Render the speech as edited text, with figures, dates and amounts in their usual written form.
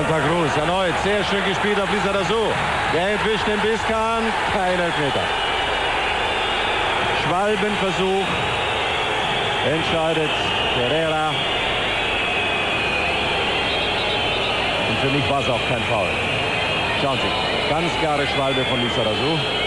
Santa Cruz erneut. Sehr schön gespielt auf Lizarazu. Der entwischt den Biscan. Kein Elfmeter. Schwalbenversuch. Entscheidet Pereira. Und für mich war es auch kein Foul. Schauen Sie, ganz klare Schwalbe von Lizarazu.